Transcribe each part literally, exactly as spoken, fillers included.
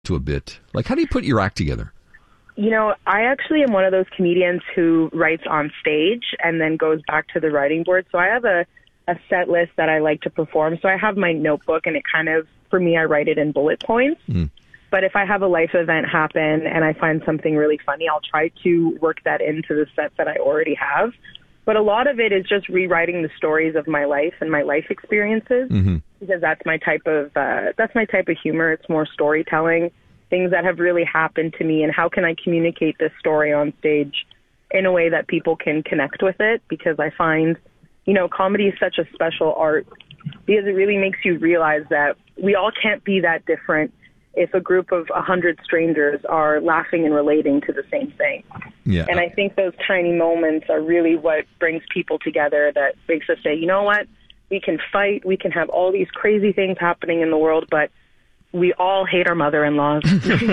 to a bit? Like, how do you put your act together? You know, I actually am one of those comedians who writes on stage and then goes back to the writing board. So I have a, a set list that I like to perform. So I have my notebook, and it kind of, for me, I write it in bullet points. Mm. But if I have a life event happen and I find something really funny, I'll try to work that into the set that I already have. But a lot of it is just rewriting the stories of my life and my life experiences, mm-hmm. because that's my type of uh, that's my type of humor. It's more storytelling, things that have really happened to me, and how can I communicate this story on stage in a way that people can connect with it? Because I find, you know, comedy is such a special art because it really makes you realize that we all can't be that different if a group of a hundred strangers are laughing and relating to the same thing. Yeah. And I think those tiny moments are really what brings people together, that makes us say, you know what, we can fight, we can have all these crazy things happening in the world, but we all hate our mother-in-laws.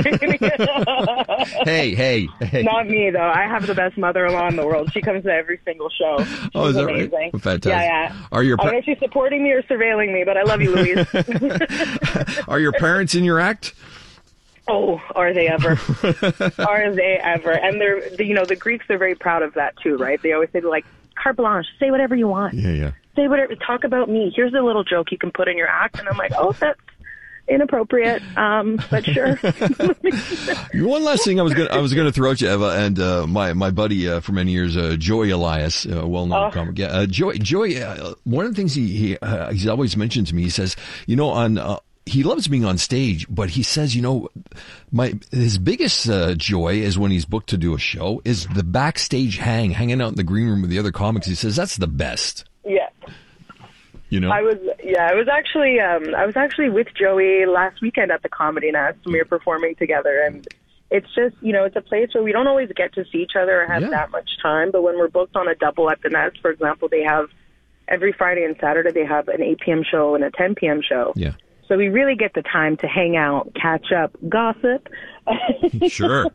hey, hey, hey. Not me, though. I have the best mother-in-law in the world. She comes to every single show. She's oh, is that amazing. Right? Fantastic. Yeah, yeah. Are your pa- I don't know if she's supporting me or surveilling me, but I love you, Louise. Are your parents in your act? Oh, are they ever? Are they ever? And they're, you know, the Greeks are very proud of that, too, right? They always say, like, carte blanche, say whatever you want. Yeah, yeah. Say whatever, talk about me. Here's a little joke you can put in your act. And I'm like, oh, that's inappropriate, um, but sure. One last thing I was gonna I was gonna throw at you, Eva, and uh, my my buddy uh, for many years, uh, Joey Elias, a uh, well-known oh. comic. Yeah, uh, Joey. Joey. Uh, one of the things he he uh, he's always mentioned to me, he says, you know, on. Uh, he loves being on stage, but he says, you know, my his biggest uh, joy is when he's booked to do a show is the backstage hang, hanging out in the green room with the other comics. He says that's the best. Yeah. You know, I was yeah, I was actually um, I was actually with Joey last weekend at the Comedy Nest, and we were performing together. And it's just, you know, it's a place where we don't always get to see each other or have yeah. that much time. But when we're booked on a double at the Nest, for example, they have every Friday and Saturday they have an eight p.m. show and a ten p.m. show. Yeah. So we really get the time to hang out, catch up, gossip. Sure.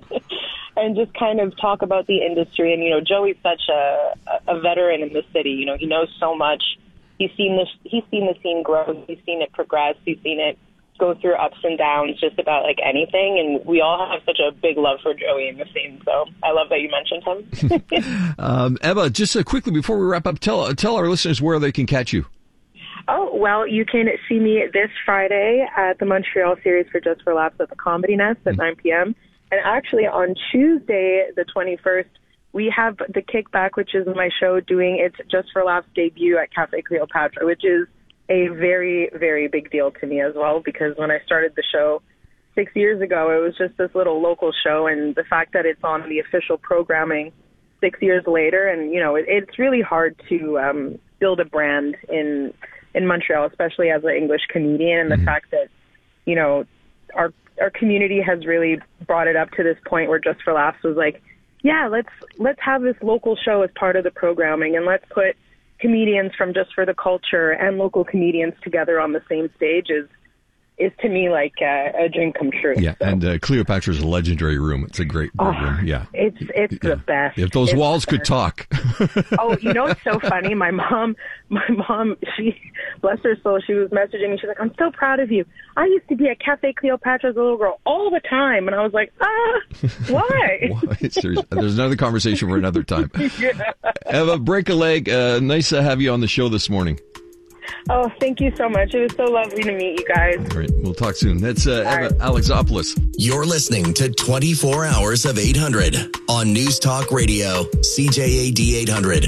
And just kind of talk about the industry. And, you know, Joey's such a, a veteran in the city. You know, he knows so much. He's seen this. He's seen the scene grow. He's seen it progress. He's seen it go through ups and downs, just about like anything. And we all have such a big love for Joey in the scene. So I love that you mentioned him. um, Eva, just uh, quickly before we wrap up, tell tell our listeners where they can catch you. Oh, well, you can see me this Friday at the Montreal series for Just for Laughs at the Comedy Nest at mm-hmm. nine p.m. And actually on Tuesday, the twenty-first, we have the Kickback, which is my show, doing its Just for Laughs debut at Cafe Cleopatra, which is a very, very big deal to me as well, because when I started the show six years ago, it was just this little local show, and the fact that it's on the official programming six years later, and, you know, it, it's really hard to um, build a brand in in Montreal, especially as an English comedian, and the mm-hmm. fact that, you know, our our community has really brought it up to this point where Just for Laughs was like, yeah, let's let's have this local show as part of the programming, and let's put comedians from Just for the Culture and local comedians together on the same stage is, is to me like a, a dream come true. Yeah, so. and uh, Cleopatra's a legendary room. It's a great oh, room. Yeah, it's it's yeah. the best. If those it's walls could talk. Oh, you know, it's so funny. My mom, my mom, she, bless her soul, she was messaging me. She's like, I'm so proud of you. I used to be at Cafe Cleopatra as a little girl all the time. And I was like, ah, why? Seriously. There's another conversation for another time. Yeah. Eva, break a leg. Uh, nice to have you on the show this morning. Oh, thank you so much. It was so lovely to meet you guys. All right, we'll talk soon. That's uh, Eva right. Alexopoulos. You're listening to twenty-four hours of eight hundred on News Talk Radio, C J A D eight hundred.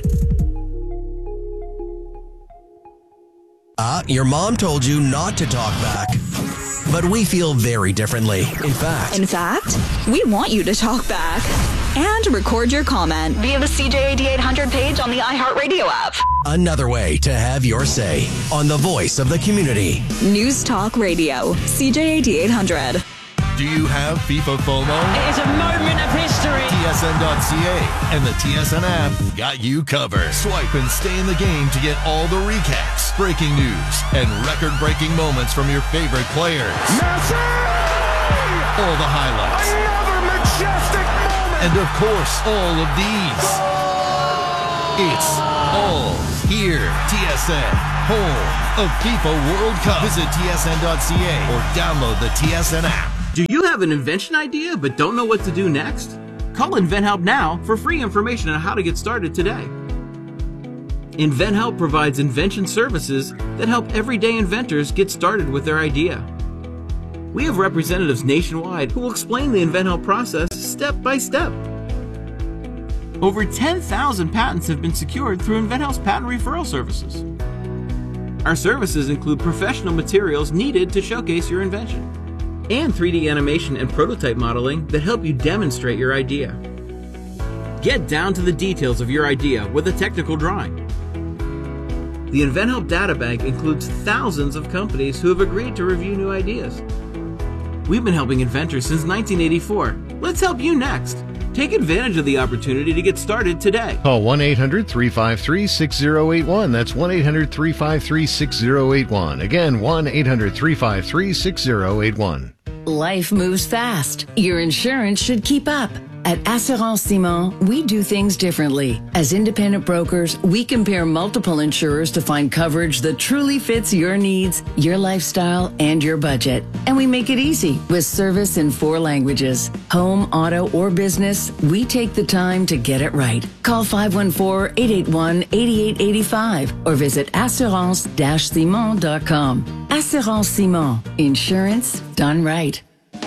Ah, uh, your mom told you not to talk back. But we feel very differently. In fact... In fact, we want you to talk back and record your comment via the C J A D eight hundred page on the iHeartRadio app. Another way to have your say on the voice of the community. News Talk Radio, C J A D eight hundred. Do you have FIFA FOMO? It is a moment of history. T S N dot C A and the T S N app got you covered. Swipe and stay in the game to get all the recaps, breaking news, and record-breaking moments from your favorite players. Messi! All the highlights. Another majestic moment! And of course, all of these. It's all here. T S N, home of FIFA World Cup. Visit T S N dot C A or download the T S N app. have an invention idea but don't know what to do next? Call InventHelp now for free information on how to get started today. InventHelp provides invention services that help everyday inventors get started with their idea. We have representatives nationwide who will explain the InventHelp process step by step. Over ten thousand patents have been secured through InventHelp's patent referral services. Our services include professional materials needed to showcase your invention, and three D animation and prototype modeling that help you demonstrate your idea. Get down to the details of your idea with a technical drawing. The InventHelp Databank includes thousands of companies who have agreed to review new ideas. We've been helping inventors since nineteen eighty-four. Let's help you next. Take advantage of the opportunity to get started today. Call one eight hundred three five three six zero eight one. That's one eight hundred three five three six zero eight one. Again, one eight hundred three five three six zero eight one. Life moves fast. Your insurance should keep up. At Assurance Simon, we do things differently. As independent brokers, we compare multiple insurers to find coverage that truly fits your needs, your lifestyle, and your budget. And we make it easy with service in four languages. Home, auto, or business, we take the time to get it right. Call five one four, eight eight one, eight eight eight five or visit assurance dash simon dot com. Assurance Simon. Insurance done right.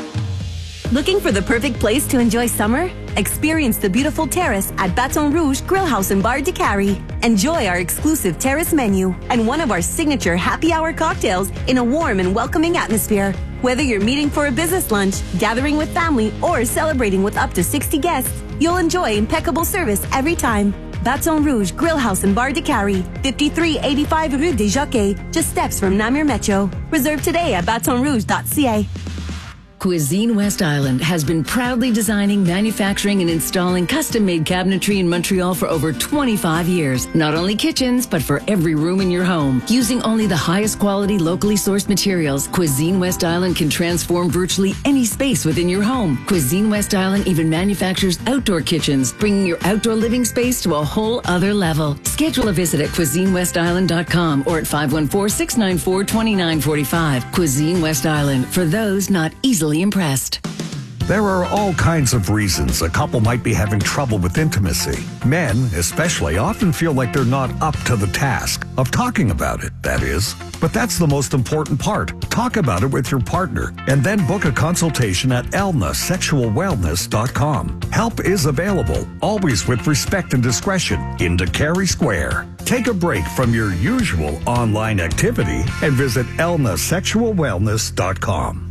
Looking for the perfect place to enjoy summer? Experience the beautiful terrace at Baton Rouge Grill House and Bar de Cary. Enjoy our exclusive terrace menu and one of our signature happy hour cocktails in a warm and welcoming atmosphere. Whether you're meeting for a business lunch, gathering with family, or celebrating with up to sixty guests, you'll enjoy impeccable service every time. Baton Rouge Grill House and Bar de Cary, fifty-three eighty-five Rue des Jockeys, just steps from Namur Metro. Reserve today at baton rouge dot c a. Cuisine West Island has been proudly designing, manufacturing, and installing custom-made cabinetry in Montreal for over twenty-five years. Not only kitchens, but for every room in your home. Using only the highest quality, locally sourced materials, Cuisine West Island can transform virtually any space within your home. Cuisine West Island even manufactures outdoor kitchens, bringing your outdoor living space to a whole other level. Schedule a visit at cuisine west island dot com or at five one four, six nine four, two nine four five. Cuisine West Island, for those not easily impressed. There are all kinds of reasons a couple might be having trouble with intimacy. Men, especially, often feel like they're not up to the task of talking about it, that is. But that's the most important part. Talk about it with your partner and then book a consultation at elna sexual wellness dot com. Help is available, always with respect and discretion, in Cary Square. Take a break from your usual online activity and visit elna sexual wellness dot com.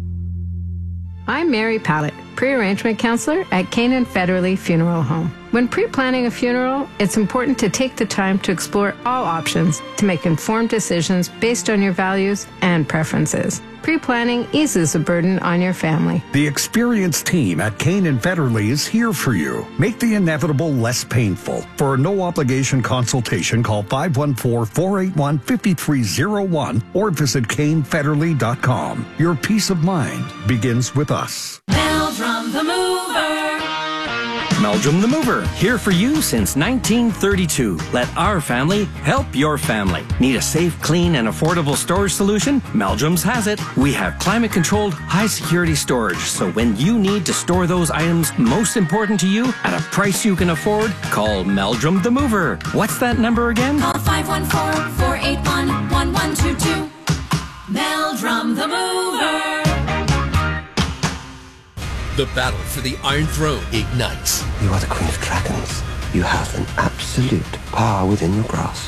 I'm Mary Pallett, pre-arrangement counselor at Canaan Federally Funeral Home. When pre-planning a funeral, it's important to take the time to explore all options to make informed decisions based on your values and preferences. Pre-planning eases the burden on your family. The experienced team at Canaan Federally is here for you. Make the inevitable less painful. For a no-obligation consultation, call five one four, four eight one, five three zero one or visit cane federally dot com. Your peace of mind begins with us. Meldrum the Mover. Meldrum the Mover, here for you since nineteen thirty-two. Let our family help your family. Need a safe, clean, and affordable storage solution? Meldrum's has it. We have climate-controlled, high-security storage, so when you need to store those items most important to you at a price you can afford, call Meldrum the Mover. What's that number again? Call five one four, four eight one, one one two two. Meldrum the Mover. The battle for the Iron Throne ignites. You are the Queen of Dragons. You have an absolute power within your grasp.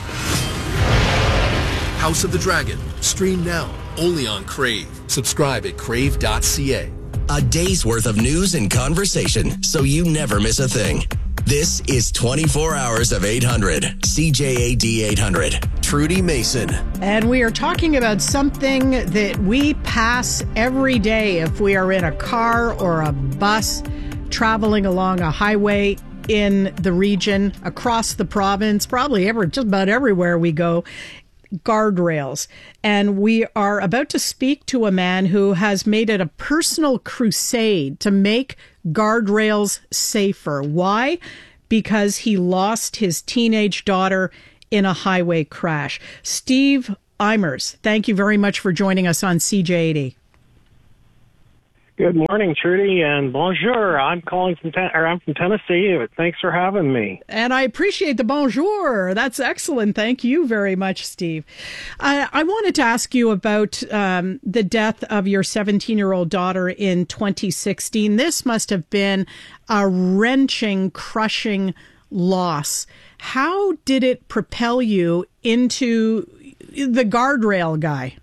House of the Dragon. Stream now. Only on Crave. Subscribe at crave dot c a. A day's worth of news and conversation, so you never miss a thing. This is twenty-four hours of eight hundred. C J A D eight hundred. Trudy Mason. And we are talking about something that we pass every day if we are in a car or a bus traveling along a highway in the region, across the province, probably ever, just about everywhere we go. Guardrails. And we are about to speak to a man who has made it a personal crusade to make guardrails safer. Why? Because he lost his teenage daughter in a highway crash. Steve Eimers, thank you very much for joining us on C J eighty. Good morning, Trudy, and bonjour. I'm calling from ten- or I'm from Tennessee. Thanks for having me. And I appreciate the bonjour. That's excellent. Thank you very much, Steve. I, I wanted to ask you about um, the death of your seventeen-year-old daughter in twenty sixteen. This must have been a wrenching, crushing loss. How did it propel you into the guardrail guy?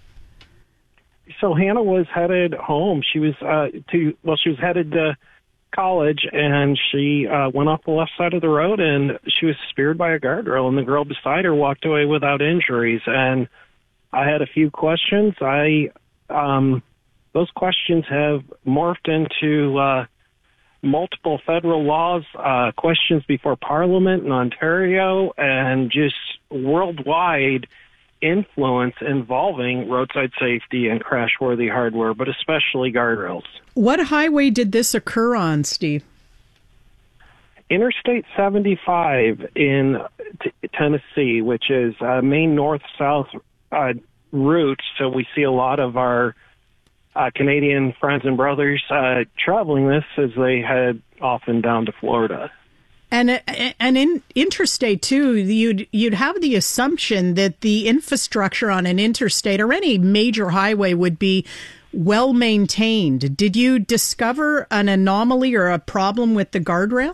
So Hannah was headed home. She was uh, to well, she was headed to college, and she uh, went off the left side of the road, and she was speared by a guardrail. And the girl beside her walked away without injuries. And I had a few questions. I um, those questions have morphed into uh, multiple federal laws, uh, questions before Parliament in Ontario, and just worldwide influence involving roadside safety and crash-worthy hardware, but especially guardrails. What highway did this occur on, Steve? Interstate seventy-five in t- Tennessee, which is a main north-south uh, route, so we see a lot of our uh, Canadian friends and brothers uh, traveling this as they head often down to Florida. And and in interstate too, you'd you'd have the assumption that the infrastructure on an interstate or any major highway would be well maintained. Did you discover an anomaly or a problem with the guardrail?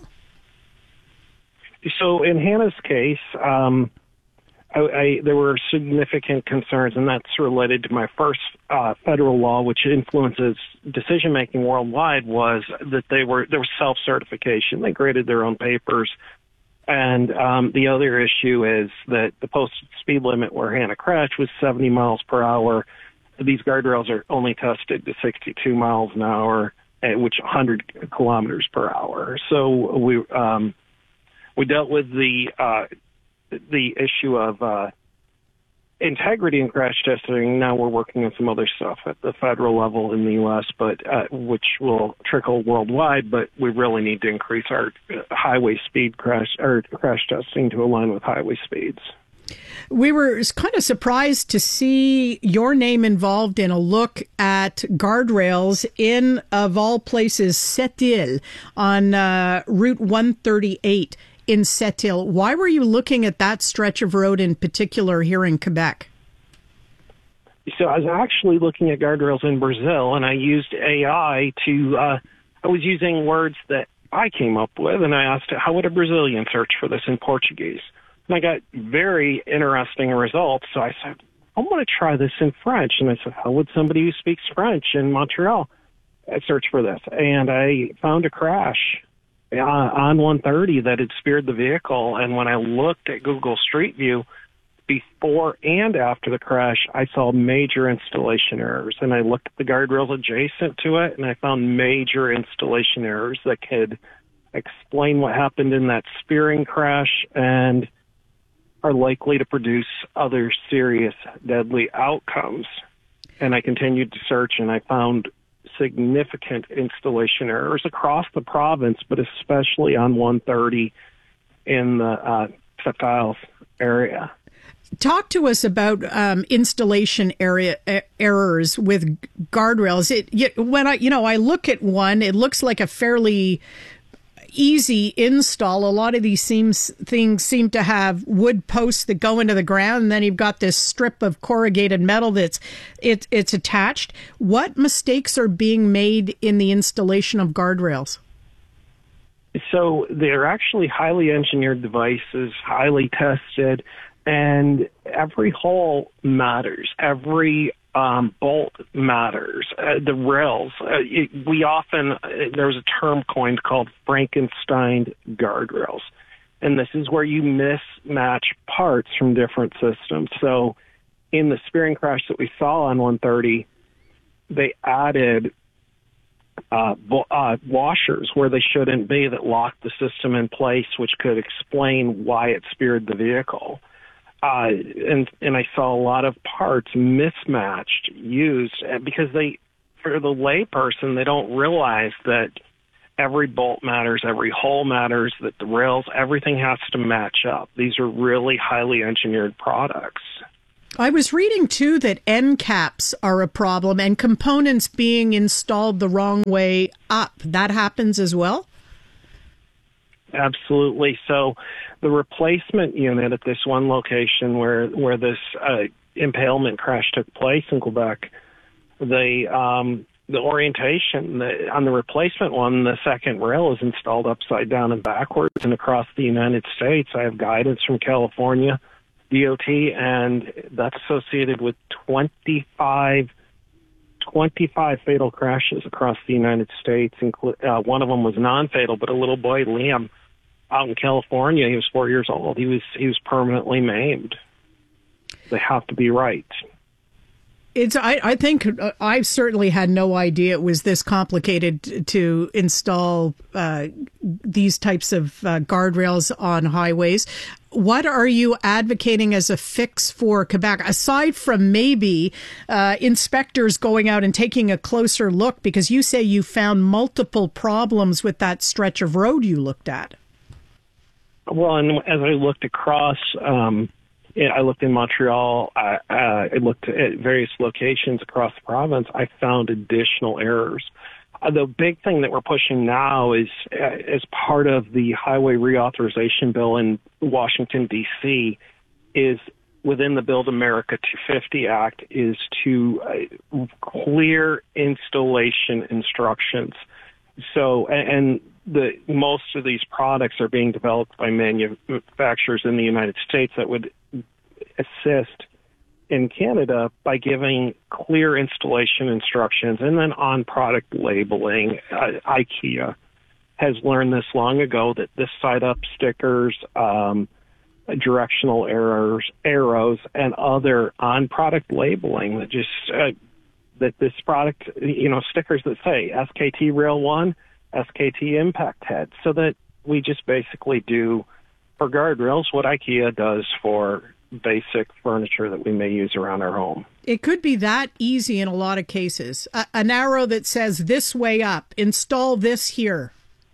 So in Hannah's case, um, I, I, there were significant concerns, and that's related to my first uh, federal law, which influences decision-making worldwide, was that they were there was self-certification. They graded their own papers. And um, the other issue is that the posted speed limit where Hannah crashed was seventy miles per hour. These guardrails are only tested to sixty-two miles an hour, which one hundred kilometers per hour. So we um, we dealt with the uh, the issue of uh, integrity in crash testing. Now we're working on some other stuff at the federal level in the U S, but uh, which will trickle worldwide. But we really need to increase our highway speed crash or crash testing to align with highway speeds. We were kind of surprised to see your name involved in a look at guardrails in, of all places, Sept-Îles on uh, Route one thirty-eight. In Sept-Îles. Why were you looking at that stretch of road in particular here in Quebec? So I was actually looking at guardrails in Brazil, and I used A I to, uh, I was using words that I came up with, and I asked, how would a Brazilian search for this in Portuguese? And I got very interesting results, so I said, I want to try this in French. And I said, how would somebody who speaks French in Montreal search for this? And I found a crash on one thirty that had speared the vehicle, and when I looked at Google Street View before and after the crash, I saw major installation errors, and I looked at the guardrails adjacent to it, and I found major installation errors that could explain what happened in that spearing crash and are likely to produce other serious deadly outcomes. And I continued to search, and I found significant installation errors across the province, but especially on one thirty in the uh, Sept-Îles area. Talk to us about um, installation area uh, errors with guardrails. It when I you know I look at one, it looks like a fairly easy install. A lot of these seems things seem to have wood posts that go into the ground, and then you've got this strip of corrugated metal that's it, it's attached. What mistakes are being made in the installation of guardrails? So they're actually highly engineered devices, highly tested, and every hole matters. Every Um, bolt matters. Uh, the rails, uh, it, we often, uh, there's a term coined called Frankenstein guardrails. And this is where you mismatch parts from different systems. So in the spearing crash that we saw on one thirty, they added uh, bo- uh, washers where they shouldn't be that locked the system in place, which could explain why it speared the vehicle. Uh, and, and I saw a lot of parts mismatched, used, because they, for the layperson, they don't realize that every bolt matters, every hole matters, that the rails, everything has to match up. These are really highly engineered products. I was reading, too, that end caps are a problem and components being installed the wrong way up. That happens as well? Absolutely. So the replacement unit at this one location where, where this uh, impalement crash took place in Quebec, the um, the orientation the, on the replacement one, the second rail is installed upside down and backwards. And across the United States, I have guidance from California D O T, and that's associated with twenty-five, twenty-five fatal crashes across the United States. Uh, one of them was non-fatal, but a little boy, Liam, out in California, he was four years old. He was he was permanently maimed. They have to be right. It's. I, I think uh, I've certainly had no idea it was this complicated to install uh, these types of uh, guardrails on highways. What are you advocating as a fix for Quebec, aside from maybe uh, inspectors going out and taking a closer look? Because you say you found multiple problems with that stretch of road you looked at. Well, and as I looked across, um, I looked in Montreal, I, uh, I looked at various locations across the province, I found additional errors. Uh, the big thing that we're pushing now is, uh, as part of the highway reauthorization bill in Washington, D C, is within the Build America two fifty Act, is to uh, clear installation instructions. So, and the most of these products are being developed by manufacturers in the United States that would assist in Canada by giving clear installation instructions and then on product labeling. Uh, IKEA has learned this long ago, that this side up stickers, um, directional errors, arrows, and other on product labeling that just uh, that this product, you know, stickers that say S K T Rail one, S K T Impact Head, so that we just basically do for guardrails what IKEA does for basic furniture that we may use around our home. It could be that easy in a lot of cases. A, an arrow that says this way up, install this here.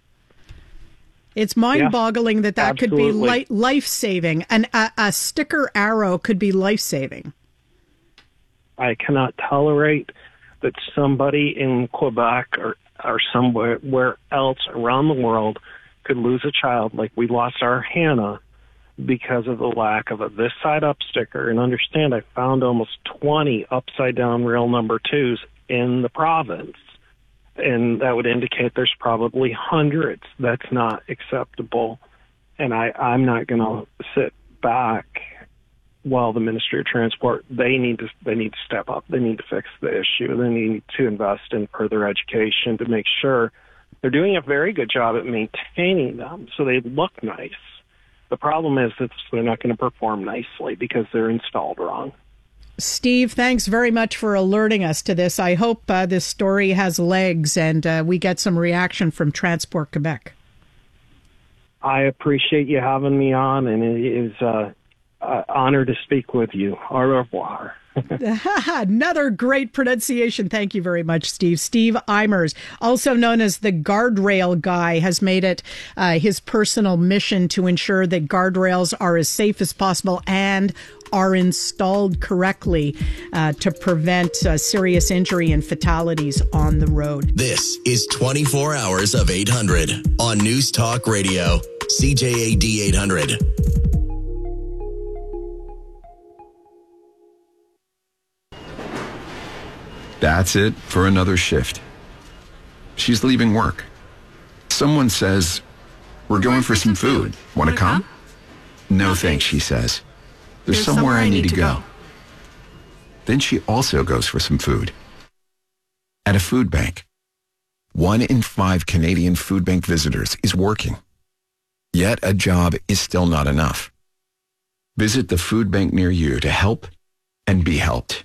It's mind-boggling yeah, that that absolutely. could be li- life-saving. And a, a sticker arrow could be life-saving. I cannot tolerate that somebody in Quebec or, or somewhere where else around the world could lose a child like we lost our Hannah because of the lack of a this side up sticker. And understand, I found almost twenty upside down rail number twos in the province. And that would indicate there's probably hundreds. That's not acceptable. And I, I'm not going to sit back while the Ministry of Transport, they need to they need to step up. They need to fix the issue. They need to invest in further education to make sure they're doing a very good job at maintaining them so they look nice. The problem is that they're not going to perform nicely because they're installed wrong. Steve, thanks very much for alerting us to this. I hope uh, this story has legs and uh, we get some reaction from Transport Quebec. I appreciate you having me on, and it is uh, uh, honor to speak with you. Au revoir. Another great pronunciation. Thank you very much, Steve. Steve Eimers, also known as the Guardrail Guy, has made it uh, his personal mission to ensure that guardrails are as safe as possible and are installed correctly uh, to prevent uh, serious injury and fatalities on the road. This is twenty-four hours of eight hundred on News Talk Radio, C J A D eight hundred. That's it for another shift. She's leaving work. Someone says, "We're going for some food. Want to come?" No thanks, she says. There's somewhere I need to go. Then she also goes for some food. At a food bank. One in five Canadian food bank visitors is working. Yet a job is still not enough. Visit the food bank near you to help and be helped.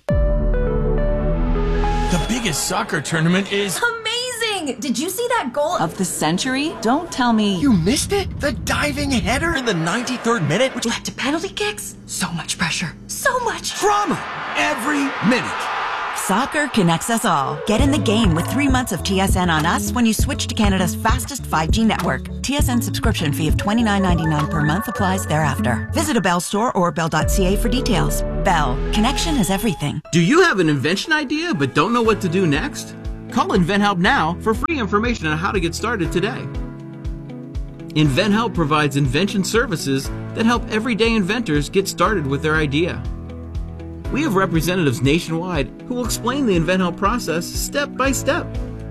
The biggest soccer tournament is amazing! Did you see that goal of the century? Don't tell me you missed it. The diving header in the ninety-third minute, which led to penalty kicks. So much pressure. So much drama every minute. Soccer connects us all. Get in the game with three months of T S N on us when you switch to Canada's fastest five G network. T S N subscription fee of twenty-nine ninety-nine per month applies thereafter. Visit a Bell store or bell dot c a for details. Bell. Connection is everything. Do you have an invention idea but don't know what to do next? Call InventHelp now for free information on how to get started today. InventHelp provides invention services that help everyday inventors get started with their idea. We have representatives nationwide who will explain the InventHelp process step by step.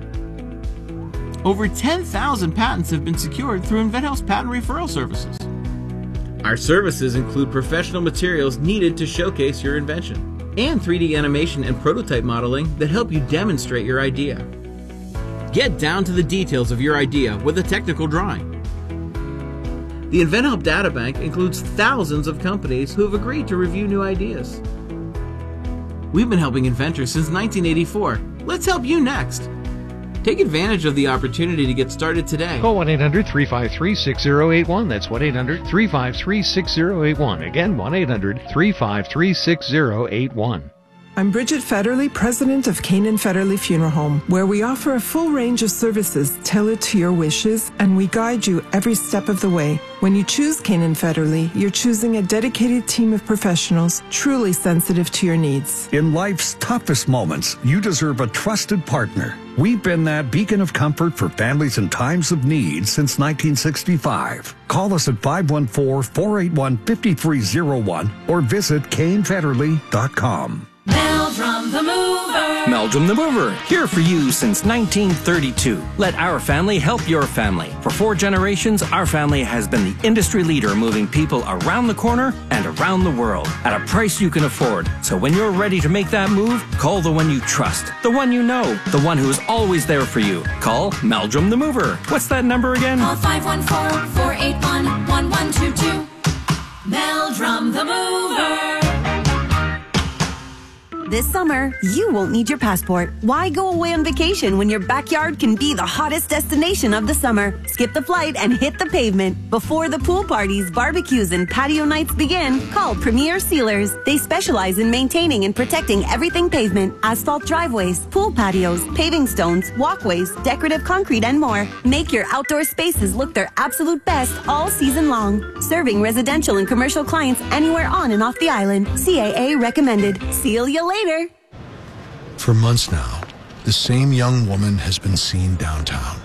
Over ten thousand patents have been secured through InventHelp's patent referral services. Our services include professional materials needed to showcase your invention and three D animation and prototype modeling that help you demonstrate your idea. Get down to the details of your idea with a technical drawing. The InventHelp Databank includes thousands of companies who have agreed to review new ideas. We've been helping inventors since nineteen eighty-four. Let's help you next. Take advantage of the opportunity to get started today. Call one eight hundred three five three six zero eight one. That's one eight hundred three five three six zero eight one. Again, one eight hundred three five three six zero eight one. I'm Bridget Federley, president of Canaan Federley Funeral Home, where we offer a full range of services tailored to your wishes, and we guide you every step of the way. When you choose Canaan Federley, you're choosing a dedicated team of professionals truly sensitive to your needs. In life's toughest moments, you deserve a trusted partner. We've been that beacon of comfort for families in times of need since nineteen sixty-five. Call us at five one four, four eight one, five three zero one or visit Kane Federley dot com. Meldrum the Mover. Meldrum the Mover, here for you since nineteen thirty-two. Let our family help your family. For four generations, our family has been the industry leader moving people around the corner and around the world at a price you can afford. So when you're ready to make that move, call the one you trust, the one you know, the one who is always there for you. Call Meldrum the Mover. What's that number again? Call five one four, four eight one, one one two two. Meldrum the Mover. This summer, you won't need your passport. Why go away on vacation when your backyard can be the hottest destination of the summer? Skip the flight and hit the pavement. Before the pool parties, barbecues, and patio nights begin, call Premier Sealers. They specialize in maintaining and protecting everything pavement, asphalt driveways, pool patios, paving stones, walkways, decorative concrete, and more. Make your outdoor spaces look their absolute best all season long. Serving residential and commercial clients anywhere on and off the island. C A A recommended. Seal you later. Later. For months now, the same young woman has been seen downtown.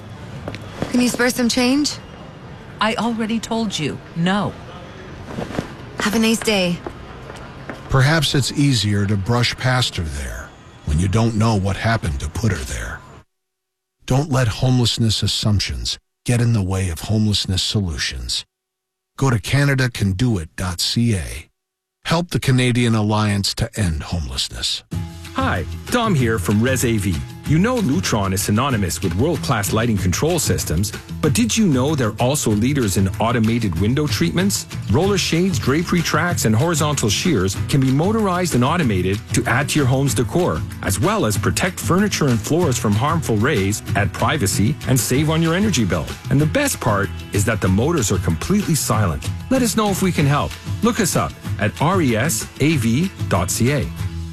Can you spare some change? I already told you, no. Have a nice day. Perhaps it's easier to brush past her there when you don't know what happened to put her there. Don't let homelessness assumptions get in the way of homelessness solutions. Go to Canada Can Do It dot C A. Help the Canadian Alliance to End Homelessness. Hi, Dom here from ResAV. You know Lutron is synonymous with world-class lighting control systems, but did you know they're also leaders in automated window treatments? Roller shades, drapery tracks, and horizontal shears can be motorized and automated to add to your home's decor, as well as protect furniture and floors from harmful rays, add privacy, and save on your energy bill. And the best part is that the motors are completely silent. Let us know if we can help. Look us up at R E S A V dot C A.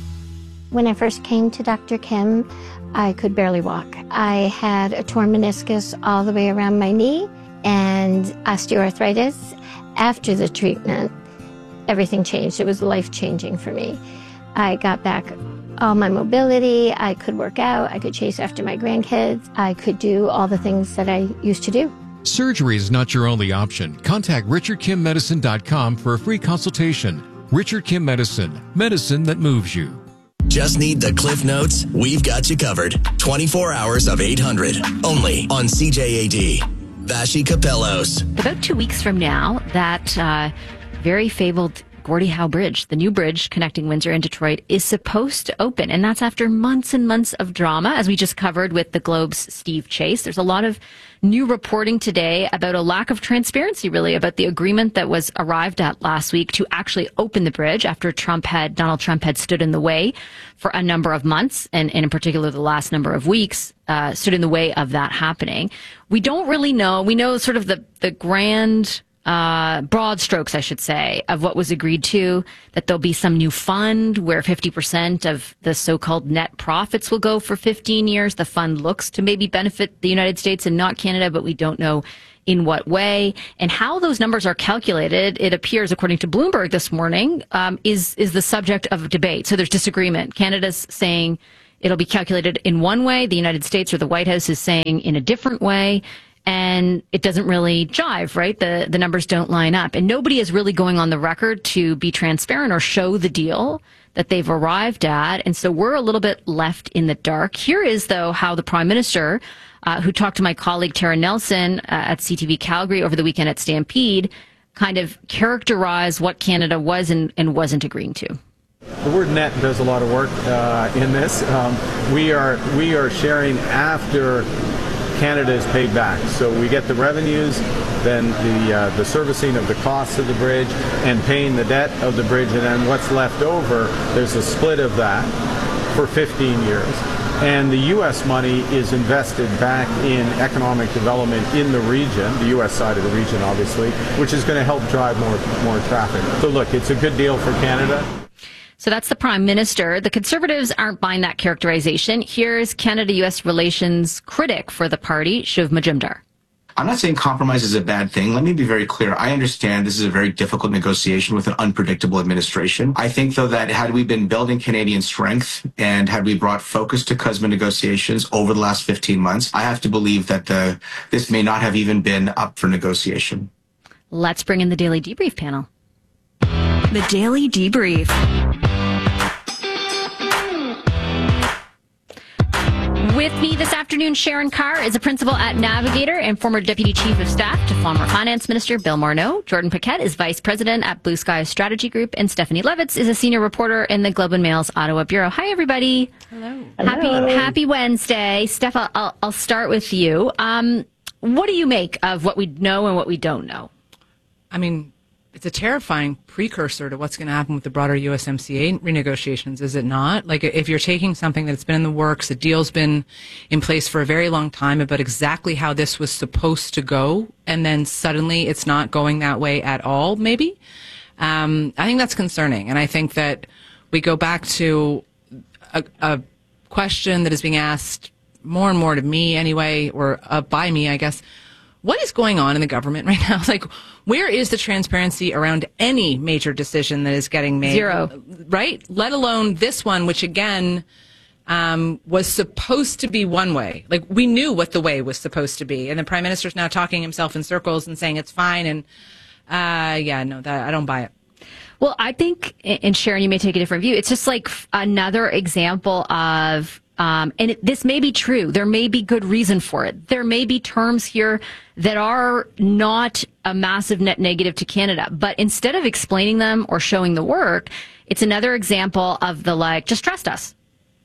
When I first came to Doctor Kim, I could barely walk. I had a torn meniscus all the way around my knee and osteoarthritis. After the treatment, everything changed. It was life-changing for me. I got back all my mobility. I could work out. I could chase after my grandkids. I could do all the things that I used to do. Surgery is not your only option. Contact richard kim medicine dot com for a free consultation. Richard Kim Medicine, medicine that moves you. Just need the Cliff Notes? We've got you covered. twenty-four hours of eight hundred. Only on C J A D. Vashi Capellos. About two weeks from now, that uh, very fabled Gordie Howe Bridge, the new bridge connecting Windsor and Detroit, is supposed to open. And that's after months and months of drama, as we just covered with the Globe's Steve Chase. There's a lot of new reporting today about a lack of transparency, really, about the agreement that was arrived at last week to actually open the bridge after Trump had, Donald Trump had stood in the way for a number of months, and, and in particular the last number of weeks, uh, stood in the way of that happening. We don't really know. We know sort of the, the grand... Uh, broad strokes, I should say, of what was agreed to, that there'll be some new fund where fifty percent of the so-called net profits will go for fifteen years. The fund looks to maybe benefit the United States and not Canada, but we don't know in what way, and how those numbers are calculated, it appears, according to Bloomberg this morning, um, is, is the subject of debate. So there's disagreement. Canada's saying it'll be calculated in one way. The United States or the White House is saying in a different way. And it doesn't really jive, right? The the numbers don't line up. And nobody is really going on the record to be transparent or show the deal that they've arrived at. And so we're a little bit left in the dark. Here is, though, how the Prime Minister, uh, who talked to my colleague Tara Nelson uh, at C T V Calgary over the weekend at Stampede, kind of characterized what Canada was and, and wasn't agreeing to. The word net does a lot of work uh, in this. Um, we are we are sharing after Canada is paid back. So we get the revenues, then the uh, the servicing of the costs of the bridge, and paying the debt of the bridge, and then what's left over, there's a split of that for fifteen years. And the U S money is invested back in economic development in the region, the U S side of the region, obviously, which is going to help drive more more traffic. So look, it's a good deal for Canada. So that's the Prime Minister. The Conservatives aren't buying that characterization. Here's Canada-U S relations critic for the party, Shiv Majumdar. I'm not saying compromise is a bad thing. Let me be very clear. I understand this is a very difficult negotiation with an unpredictable administration. I think, though, that had we been building Canadian strength and had we brought focus to C U S M A negotiations over the last fifteen months, I have to believe that the, this may not have even been up for negotiation. Let's bring in the Daily Debrief panel. The Daily Debrief. With me this afternoon, Sharon Carr is a principal at Navigator and former Deputy Chief of Staff to former Finance Minister Bill Morneau. Jordan Paquette is Vice President at Blue Sky Strategy Group, and Stephanie Levitz is a Senior Reporter in the Globe and Mail's Ottawa Bureau. Hi, everybody. Hello. Happy Hello. Happy Wednesday. Steph, I'll, I'll start with you. Um, what do you make of what we know and what we don't know? I mean, it's a terrifying precursor to what's going to happen with the broader U S M C A renegotiations, is it not? Like, if you're taking something that's been in the works, the deal's been in place for a very long time about exactly how this was supposed to go, and then suddenly it's not going that way at all, maybe, um, I think that's concerning. And I think that we go back to a, a question that is being asked more and more to me anyway, or uh, by me, I guess. What is going on in the government right now? Like, where is the transparency around any major decision that is getting made? Zero. Right? Let alone this one, which again, um, was supposed to be one way. Like, we knew what the way was supposed to be. And the Prime Minister's now talking himself in circles and saying it's fine. And, uh, yeah, no, that I don't buy it. Well, I think, and Sharon, you may take a different view. It's just like another example of, Um, and it, this may be true. There may be good reason for it. There may be terms here that are not a massive net negative to Canada. But instead of explaining them or showing the work, it's another example of the like, just trust us.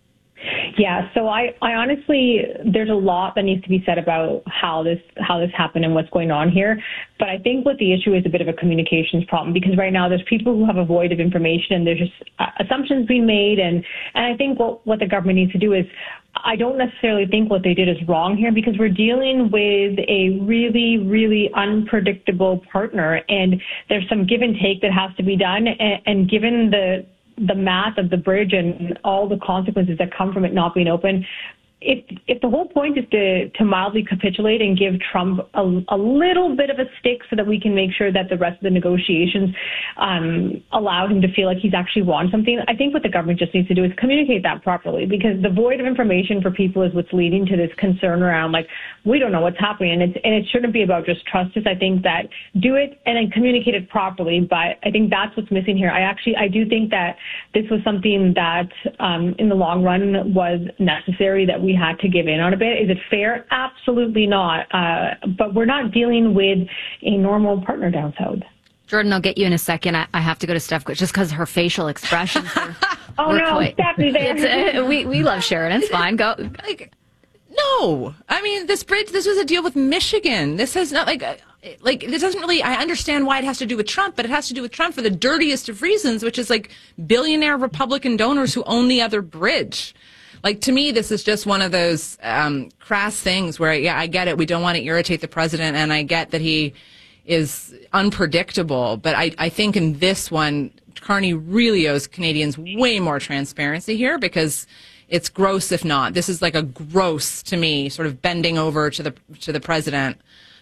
Yeah, so I, I honestly, there's a lot that needs to be said about how this how this happened and what's going on here. But I think what the issue is a bit of a communications problem, because right now there's people who have a void of information and there's just assumptions being made. And, and I think what, what the government needs to do is, I don't necessarily think what they did is wrong here, because we're dealing with a really, really unpredictable partner. And there's some give and take that has to be done. And, and given the the math of the bridge and all the consequences that come from it not being open, if if the whole point is to, to mildly capitulate and give Trump a, a little bit of a stick so that we can make sure that the rest of the negotiations um, allow him to feel like he's actually won something, I think what the government just needs to do is communicate that properly, because the void of information for people is what's leading to this concern around, like, we don't know what's happening. And, it's, and it shouldn't be about just trust us. I think that do it and then communicate it properly. But I think that's what's missing here. I actually, I do think that this was something that um, in the long run was necessary, that we had to give in on a bit. Is it fair? Absolutely not. Uh, but we're not dealing with a normal partner down south. Jordan, I'll get you in a second. I, I have to go to Steph just because her facial expressions are. oh no, quite, Steph's there. uh, we we love Sharon. It's fine. Go. Like, no, I mean, this bridge. This was a deal with Michigan. This has not like. Like, this doesn't really, I understand why it has to do with Trump, but it has to do with Trump for the dirtiest of reasons, which is like billionaire Republican donors who own the other bridge. Like, to me, this is just one of those um, crass things where, yeah, I get it. We don't want to irritate the president, and I get that he is unpredictable. But I, I think in this one, Carney really owes Canadians way more transparency here, because it's gross if not. This is like a gross, to me, sort of bending over to the to the president.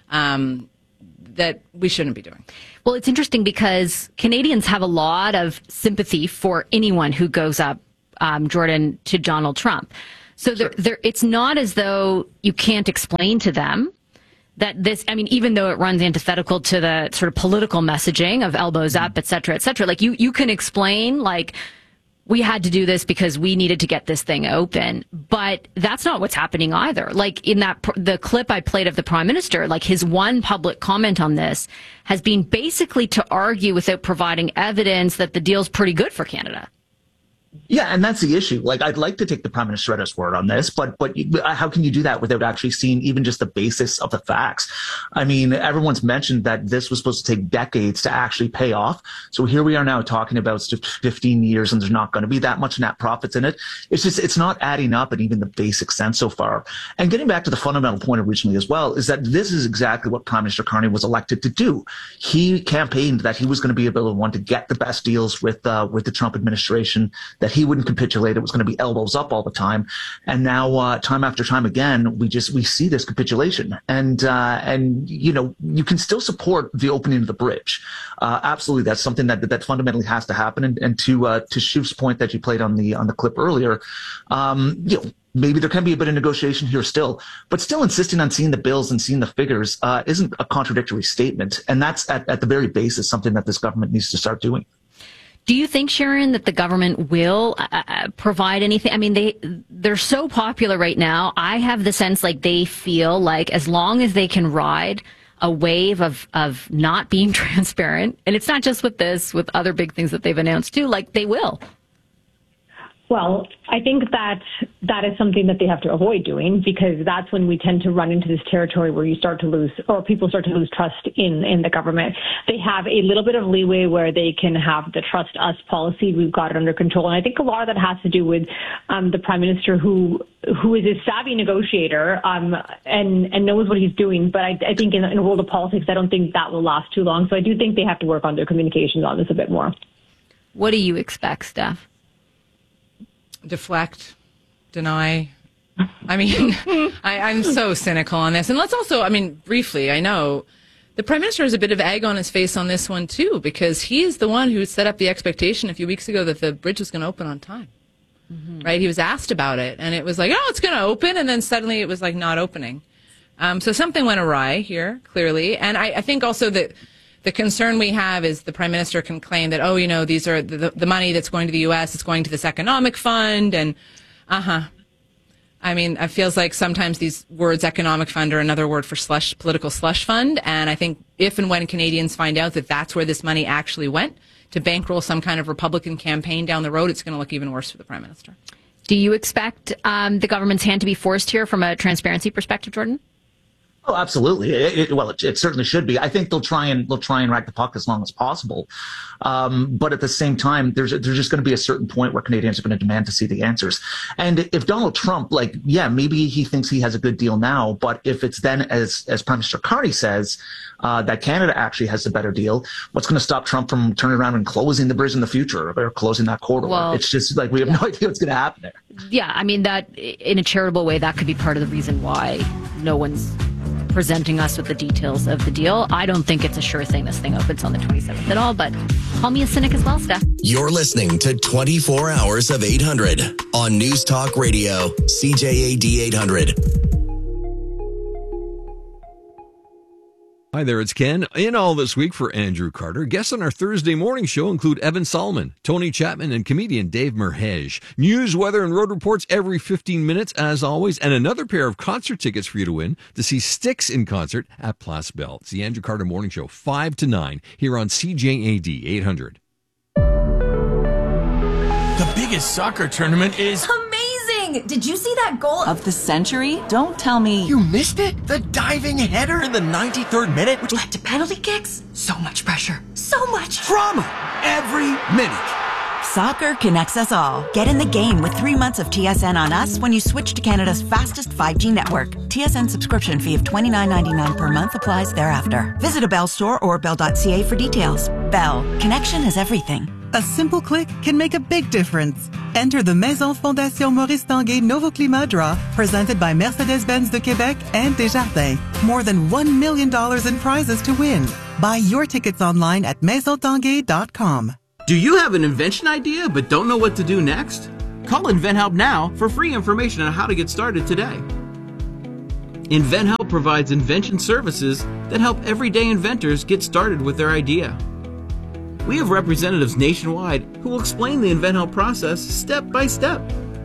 um, that we shouldn't be doing. Well, it's interesting because Canadians have a lot of sympathy for anyone who goes up, um, Jordan, to Donald Trump. So sure. there, there, it's not as though you can't explain to them that this, I mean, even though it runs antithetical to the sort of political messaging of elbows mm-hmm. up, et cetera, et cetera, like you, you can explain, like, we had to do this because we needed to get this thing open. But that's not what's happening either. Like in that, the clip I played of the Prime Minister, like his one public comment on this has been basically to argue without providing evidence that the deal's pretty good for Canada. Yeah, and that's the issue. Like, I'd like to take the Prime Minister at his word on this, but but how can you do that without actually seeing even just the basis of the facts? I mean, everyone's mentioned that this was supposed to take decades to actually pay off. So here we are now talking about fifteen years, and there's not going to be that much net profits in it. It's just, it's not adding up in even the basic sense so far. And getting back to the fundamental point originally as well, is that this is exactly what Prime Minister Carney was elected to do. He campaigned that he was going to be able to want to get the best deals with uh, with the Trump administration, that he wouldn't capitulate. It was going to be elbows up all the time. And now, uh, time after time again, we just, we see this capitulation. And, uh, and, you know, you can still support the opening of the bridge. Uh, absolutely. That's something that, that fundamentally has to happen. And, and to, uh, to Shiv's point that you played on the, on the clip earlier, um, you know, maybe there can be a bit of negotiation here still, but still insisting on seeing the bills and seeing the figures, uh, isn't a contradictory statement. And that's at, at the very basis something that this government needs to start doing. Do you think, Sharon, that the government will uh, provide anything? I mean, they, they're so popular right now. I have the sense like they feel like as long as they can ride a wave of, of not being transparent, and it's not just with this, with other big things that they've announced too, like they will. Well, I think that that is something that they have to avoid doing, because that's when we tend to run into this territory where you start to lose, or people start to lose trust in, in the government. They have a little bit of leeway where they can have the trust us policy. We've got it under control. And I think a lot of that has to do with um, the Prime Minister, who who is a savvy negotiator um, and, and knows what he's doing. But I, I think in, in a world of politics, I don't think that will last too long. So I do think they have to work on their communications on this a bit more. What do you expect, Steph? Deflect, deny. I mean, I, I'm so cynical on this. And let's also, I mean, briefly, I know the Prime Minister has a bit of egg on his face on this one, too, because he is the one who set up the expectation a few weeks ago that the bridge was going to open on time. Mm-hmm. Right? He was asked about it, and it was like, oh, it's going to open. And then suddenly it was like not opening. Um, so something went awry here, clearly. And I, I think also that the concern we have is the Prime Minister can claim that, oh, you know, these are the, the money that's going to the U S, it's going to this economic fund, and uh-huh. I mean, it feels like sometimes these words, economic fund, are another word for slush, political slush fund, and I think if and when Canadians find out that that's where this money actually went to bankroll some kind of Republican campaign down the road, it's going to look even worse for the Prime Minister. Do you expect um, the government's hand to be forced here from a transparency perspective, Jordan? Oh, absolutely. It, it, well, it, it certainly should be. I think they'll try and they'll try and rack the puck as long as possible. Um, but at the same time, there's there's just going to be a certain point where Canadians are going to demand to see the answers. And if Donald Trump, like, yeah, maybe he thinks he has a good deal now, but if it's then, as as Prime Minister Carney says, uh, that Canada actually has a better deal, what's going to stop Trump from turning around and closing the bridge in the future, or closing that corridor? Well, it's just like we have yeah. no idea what's going to happen there. Yeah, I mean, that in a charitable way, that could be part of the reason why no one's presenting us with the details of the deal. I don't think it's a sure thing this thing opens on the twenty-seventh at all, but call me a cynic as well, Steph. You're listening to twenty-four hours of eight hundred on News Talk Radio, C J A D eight hundred. Hi there, it's Ken. In all this week for Andrew Carter, guests on our Thursday morning show include Evan Solomon, Tony Chapman, and comedian Dave Merhej. News, weather, and road reports every fifteen minutes, as always, and another pair of concert tickets for you to win to see Styx in concert at Place Belle. It's the Andrew Carter Morning Show, five to nine, here on C J A D eight hundred. The biggest soccer tournament is amazing! Did you see that goal of the century? Don't tell me you missed it. The diving header in the ninety-third minute, which led to penalty kicks. So much pressure. So much drama every minute. Soccer connects us all. Get in the game with three months of T S N on us when you switch to Canada's fastest five G network. T S N subscription fee of twenty-nine ninety-nine per month applies thereafter. Visit a Bell store or bell dot c a for details. Bell. Connection is everything. A simple click can make a big difference. Enter the Maison Fondation Maurice Tanguay Novo Climat Draw, presented by Mercedes-Benz de Québec and Desjardins. More than one million dollars in prizes to win. Buy your tickets online at maison tanguay dot com. Do you have an invention idea but don't know what to do next? Call InventHelp now for free information on how to get started today. InventHelp provides invention services that help everyday inventors get started with their idea. We have representatives nationwide who will explain the InventHelp process step by step.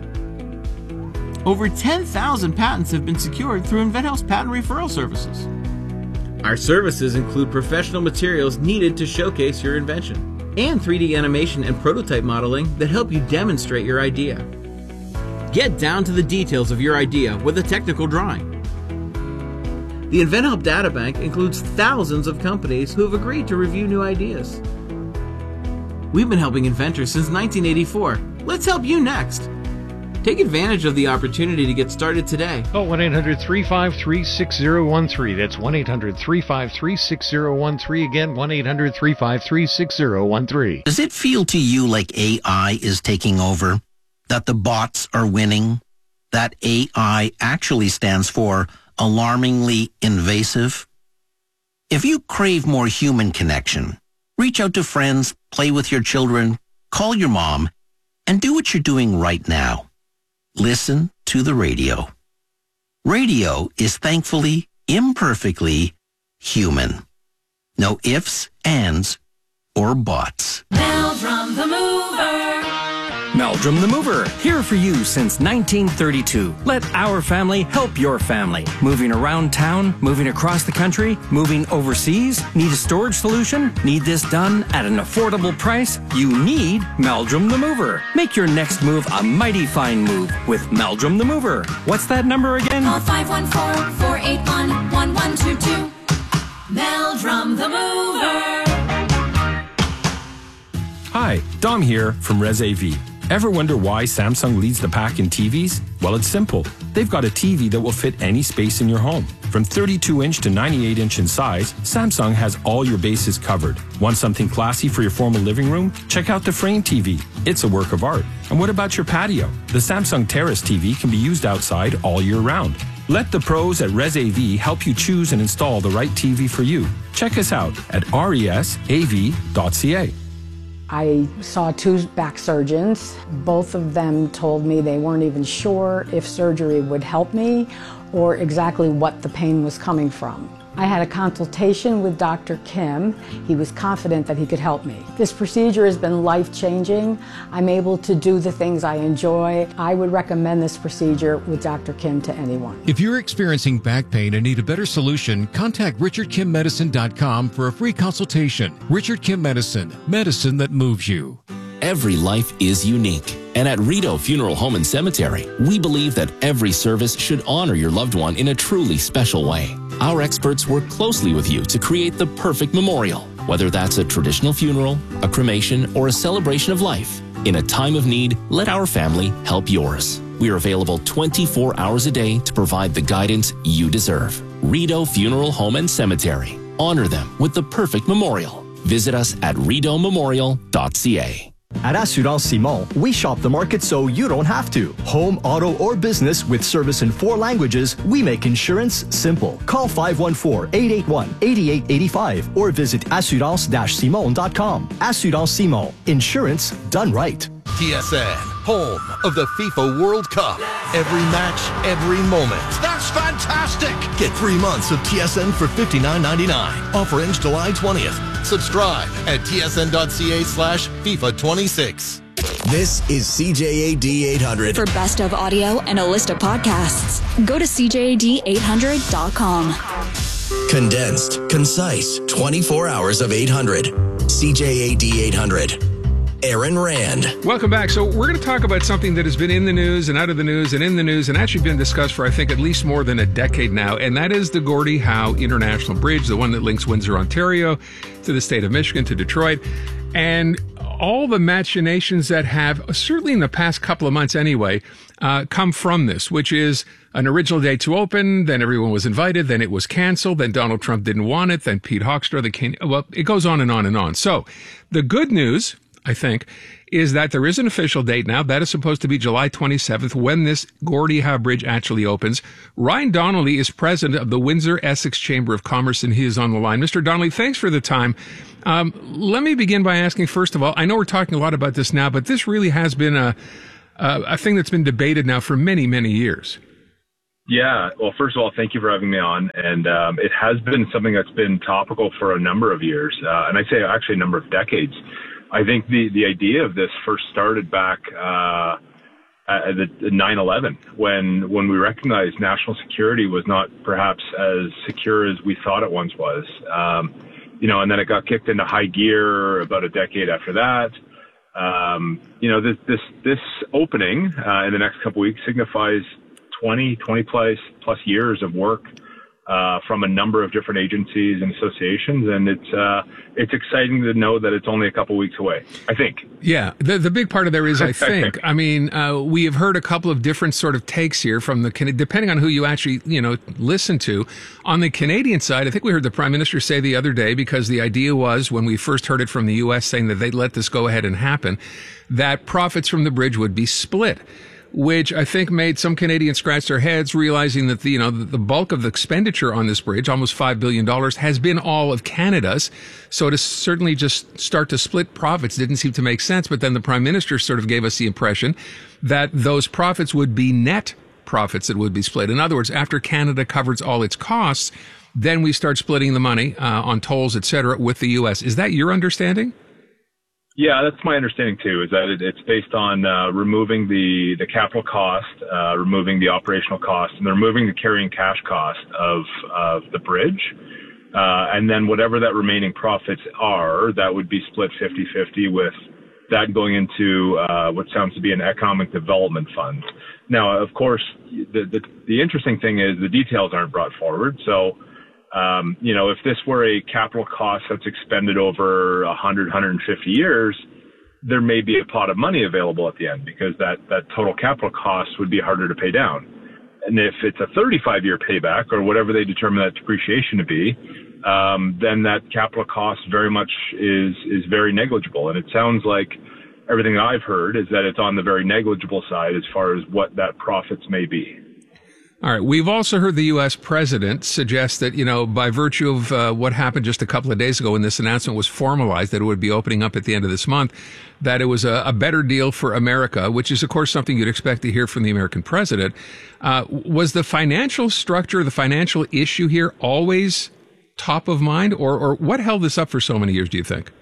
Over ten thousand patents have been secured through InventHelp's patent referral services. Our services include professional materials needed to showcase your invention and three D animation and prototype modeling that help you demonstrate your idea. Get down to the details of your idea with a technical drawing. The InventHelp Databank includes thousands of companies who have agreed to review new ideas. We've been helping inventors since nineteen eighty-four. Let's help you next. Take advantage of the opportunity to get started today. Call one eight hundred three five three six zero one three. That's one eight hundred three five three six zero one three. Again, one eight hundred three five three six zero one three. Does it feel to you like A I is taking over? That the bots are winning? That A I actually stands for alarmingly invasive? If you crave more human connection, reach out to friends, play with your children, call your mom, and do what you're doing right now. Listen to the radio. Radio is thankfully, imperfectly human. No ifs, ands, or buts. Meldrum the Mover. Meldrum the Mover, here for you since nineteen thirty-two. Let our family help your family. Moving around town, moving across the country, moving overseas. Need a storage solution? Need this done at an affordable price? You need Meldrum the Mover. Make your next move a mighty fine move with Meldrum the Mover. What's that number again? Call five one four, four eight one, one one two two. Meldrum the Mover. Hi, Dom here from Res A V. Ever wonder why Samsung leads the pack in T Vs? Well, it's simple. They've got a T V that will fit any space in your home. From thirty-two inch to ninety-eight inch in size, Samsung has all your bases covered. Want something classy for your formal living room? Check out the Frame T V. It's a work of art. And what about your patio? The Samsung Terrace T V can be used outside all year round. Let the pros at Res A V help you choose and install the right T V for you. Check us out at resav dot c a. I saw two back surgeons. Both of them told me they weren't even sure if surgery would help me or exactly what the pain was coming from. I had a consultation with Doctor Kim. He was confident that he could help me. This procedure has been life-changing. I'm able to do the things I enjoy. I would recommend this procedure with Doctor Kim to anyone. If you're experiencing back pain and need a better solution, contact richard kim medicine dot com for a free consultation. Richard Kim Medicine, medicine that moves you. Every life is unique. And at Rideau Funeral Home and Cemetery, we believe that every service should honor your loved one in a truly special way. Our experts work closely with you to create the perfect memorial, whether that's a traditional funeral, a cremation, or a celebration of life. In a time of need, let our family help yours. We are available twenty-four hours a day to provide the guidance you deserve. Rideau Funeral Home and Cemetery. Honor them with the perfect memorial. Visit us at rideau memorial dot c a. At Assurance Simon, we shop the market so you don't have to. Home, auto, or business with service in four languages, we make insurance simple. Call five one four, eight eight one, eight eight eight five or visit assurance dash simon dot com. Assurance Simon. Insurance done right. T S N, home of the FIFA World Cup. Every match, every moment. That's fantastic! Get three months of T S N for fifty-nine ninety-nine. Offer ends July twentieth. Subscribe at t s n dot c a slash FIFA twenty-six. This is C J A D eight hundred. For best of audio and a list of podcasts, go to c j a d eight hundred dot com. Condensed, concise, twenty-four hours of eight hundred. C J A D eight hundred. Aaron Rand. Welcome back. So we're going to talk about something that has been in the news and out of the news and in the news and actually been discussed for, I think, at least more than a decade now, and that is the Gordie Howe International Bridge, the one that links Windsor, Ontario to the state of Michigan, to Detroit, and all the machinations that have, certainly in the past couple of months anyway, uh, come from this, which is an original date to open, then everyone was invited, then it was canceled, then Donald Trump didn't want it, then Pete Hoekstra, the king, well, it goes on and on and on. So the good news I think, is that there is an official date now. That is supposed to be July twenty-seventh when this Gordie Howe Bridge actually opens. Ryan Donnelly is president of the Windsor-Essex Chamber of Commerce, and he is on the line. Mister Donnelly, thanks for the time. Um, let me begin by asking, first of all, I know we're talking a lot about this now, but this really has been a, a, a thing that's been debated now for many, many years. Yeah. Well, first of all, thank you for having me on. And um, it has been something that's been topical for a number of years. Uh, and I say actually a number of decades. I think the, the idea of this first started back uh, at the nine eleven when, when we recognized national security was not perhaps as secure as we thought it once was. Um, you know, and then it got kicked into high gear about a decade after that. Um, you know, this, this, this opening uh, in the next couple of weeks signifies twenty, twenty plus, plus years of work uh, from a number of different agencies and associations. And it's uh, it's exciting to know that it's only a couple weeks away, I think. Yeah. The the big part of there is, I think, I mean, uh, we have heard a couple of different sort of takes here from the, depending on who you actually, you know, listen to. On the Canadian side, I think we heard the Prime Minister say the other day, because the idea was when we first heard it from the U S saying that they'd let this go ahead and happen, that profits from the bridge would be split, which I think made some Canadians scratch their heads, realizing that the, you know, the bulk of the expenditure on this bridge, almost five billion dollars, has been all of Canada's. So to certainly just start to split profits didn't seem to make sense. But then the Prime Minister sort of gave us the impression that those profits would be net profits that would be split. In other words, after Canada covers all its costs, then we start splitting the money uh, on tolls, et cetera, with the U S. Is that your understanding? Yeah, that's my understanding too, is that it, it's based on uh, removing the, the capital cost, uh, removing the operational cost, and removing the carrying cash cost of, of the bridge. Uh, and then whatever that remaining profits are, that would be split fifty-fifty, with that going into uh, what sounds to be an economic development fund. Now, of course, the, the, the interesting thing is the details aren't brought forward. So, Um, you know, if this were a capital cost that's expended over one hundred, one hundred fifty years, there may be a pot of money available at the end, because that, that total capital cost would be harder to pay down. And if it's a thirty-five year payback, or whatever they determine that depreciation to be, um, then that capital cost very much is, is very negligible. And it sounds like everything I've heard is that it's on the very negligible side as far as what that profits may be. All right. We've also heard the U S president suggest that, you know, by virtue of uh, what happened just a couple of days ago when this announcement was formalized, that it would be opening up at the end of this month, that it was a, a better deal for America, which is, of course, something you'd expect to hear from the American president. Uh, was the financial structure, the financial issue here always top of mind, or, or what held this up for so many years, do you think?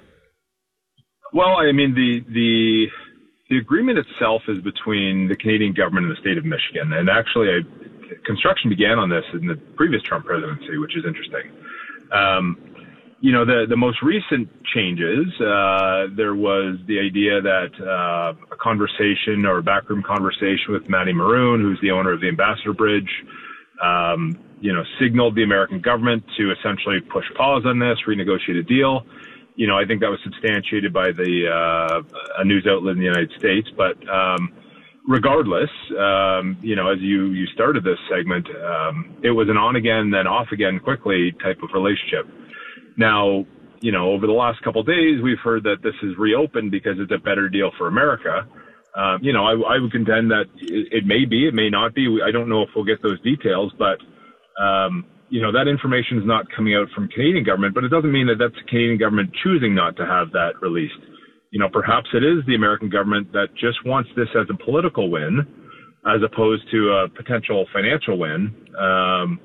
Well, I mean, the, the, the agreement itself is between the Canadian government and the state of Michigan. And actually, I, construction began on this in the previous Trump presidency, which is interesting. Um, you know, the, the most recent changes, uh, there was the idea that uh, a conversation or a backroom conversation with Matty Maroon, who's the owner of the Ambassador Bridge, um, you know, signaled the American government to essentially push pause on this, renegotiate a deal. You know, I think that was substantiated by the uh, a news outlet in the United States. But um, regardless, um, you know, as you, you started this segment, um, it was an on again, then off again quickly type of relationship. Now, you know, over the last couple of days, we've heard that this is reopened because it's a better deal for America. Uh, you know, I, I would contend that it, it may be, it may not be. I don't know if we'll get those details, but, um, you know, that information is not coming out from Canadian government, but it doesn't mean that that's the Canadian government choosing not to have that released. You know, perhaps it is the American government that just wants this as a political win, as opposed to a potential financial win. Um,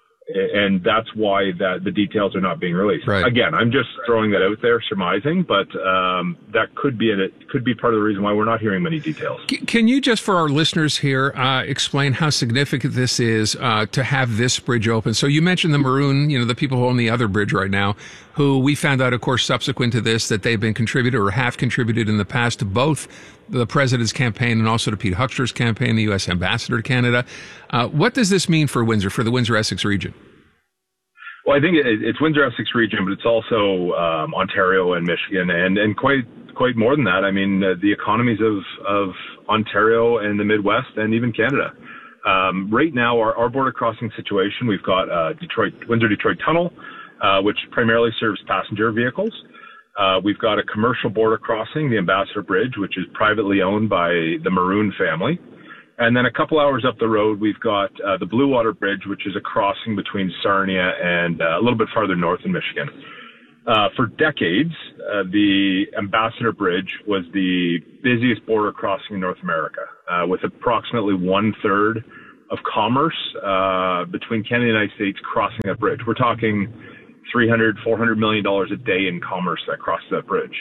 and that's why that the details are not being released. Right. Again, I'm just throwing that out there, surmising, but um, that could be it could be part of the reason why we're not hearing many details. Can you just, for our listeners here, uh, explain how significant this is uh, to have this bridge open? So you mentioned the Maroon, you know, the people who own the other bridge right now, who we found out, of course, subsequent to this, that they've been contributed or have contributed in the past to both the president's campaign and also to Pete Huckster's campaign, the U S ambassador to Canada. Uh, what does this mean for Windsor, for the Windsor-Essex region? Well, I think it, it's Windsor-Essex region, but it's also um, Ontario and Michigan, and, and quite quite more than that. I mean, uh, the economies of, of Ontario and the Midwest and even Canada. Um, right now, our, our border crossing situation, we've got uh, Detroit, Windsor-Detroit Tunnel, uh, which primarily serves passenger vehicles. Uh, we've got a commercial border crossing, the Ambassador Bridge, which is privately owned by the Maroon family. And then a couple hours up the road, we've got uh, the Blue Water Bridge, which is a crossing between Sarnia and uh, a little bit farther north in Michigan. Uh, for decades, uh, the Ambassador Bridge was the busiest border crossing in North America, uh, with approximately one-third of commerce uh, between Canada and the United States crossing that bridge. We're talking three hundred, four hundred million dollars a day in commerce that crosses that bridge.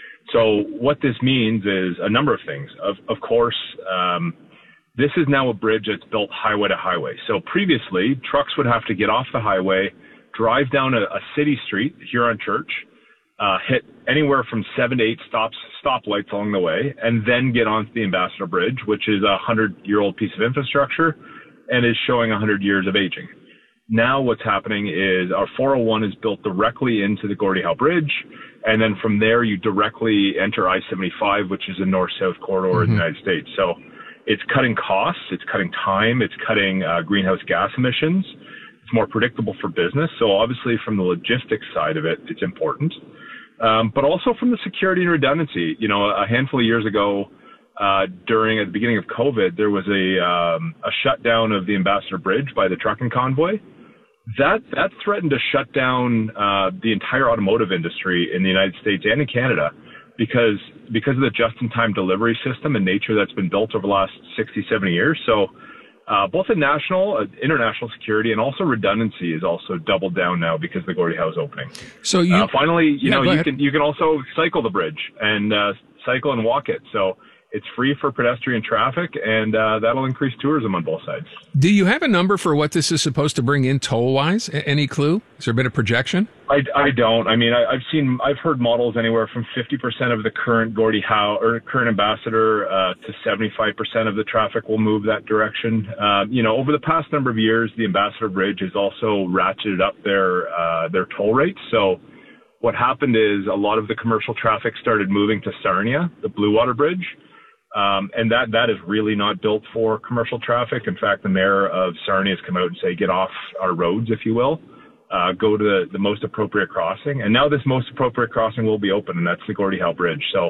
So what this means is a number of things. Of, of course, um, this is now a bridge that's built highway to highway. So previously, trucks would have to get off the highway, drive down a, a city street, Huron Church, uh, hit anywhere from seven to eight stops, stoplights along the way, and then get onto the Ambassador Bridge, which is a hundred-year-old piece of infrastructure and is showing one hundred years of aging. Now what's happening is our four oh one is built directly into the Gordie Howe Bridge, and then from there you directly enter I seventy-five, which is a north-south corridor mm-hmm. in the United States. So it's cutting costs, it's cutting time, it's cutting uh, greenhouse gas emissions. It's more predictable for business. So obviously from the logistics side of it, it's important. Um, but also from the security and redundancy. You know, a handful of years ago, uh, during, at the beginning of COVID, there was a, um, a shutdown of the Ambassador Bridge by the trucking convoy. That, that threatened to shut down, uh, the entire automotive industry in the United States and in Canada because, because of the just-in-time delivery system and nature that's been built over the last sixty, seventy years. So, Uh, both the national, uh, international security, and also redundancy is also doubled down now because the Gordie Howe is opening. So you, uh, finally, you yeah, know, you ahead. can you can also cycle the bridge and uh, cycle and walk it. So it's free for pedestrian traffic, and uh, that'll increase tourism on both sides. Do you have a number for what this is supposed to bring in toll-wise? A- any clue? Is there a bit of projection? I, I don't. I mean, I, I've seen, I've heard models anywhere from fifty percent of the current Gordie Howe or current Ambassador uh, to seventy-five percent of the traffic will move that direction. Uh, you know, over the past number of years, the Ambassador Bridge has also ratcheted up their uh, their toll rates. So what happened is a lot of the commercial traffic started moving to Sarnia, the Blue Water Bridge. Um, and that, that is really not built for commercial traffic. In fact, the mayor of Sarnia has come out and say, get off our roads, if you will, uh, go to the, the most appropriate crossing. And now this most appropriate crossing will be open, and that's the Gordie Howe Bridge. So,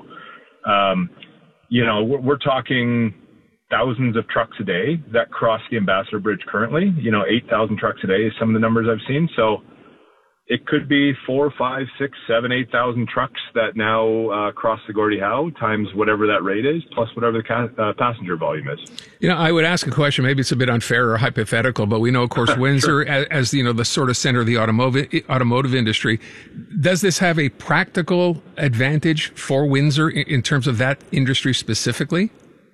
um, you know, we're, we're talking thousands of trucks a day that cross the Ambassador Bridge currently. You know, eight thousand trucks a day is some of the numbers I've seen. So it could be four, five, six, seven, eight thousand trucks that now uh, cross the Gordie Howe times whatever that rate is, plus whatever the ca- uh, passenger volume is. You know, I would ask a question. Maybe it's a bit unfair or hypothetical, but we know, of course, Windsor, sure. as, as you know, the sort of center of the automotive automotive industry. Does this have a practical advantage for Windsor in, in terms of that industry specifically?